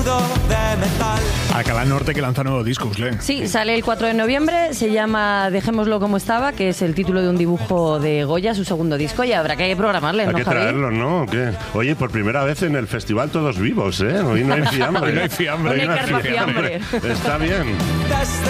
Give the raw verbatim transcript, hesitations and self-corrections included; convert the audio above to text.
Alcalá Norte, que lanza nuevo disco, Usle. Sí, sale el cuatro de noviembre, se llama Dejémoslo como estaba, que es el título de un dibujo de Goya, su segundo disco, y habrá que programarle, ¿no, Hay que Javi? traerlo, ¿no? ¿O qué? Oye, por primera vez en el festival todos vivos, ¿eh? Hoy no hay fiambre. Hoy no hay fiambre. Hoy no hay Hoy carpa fiambre. Está bien.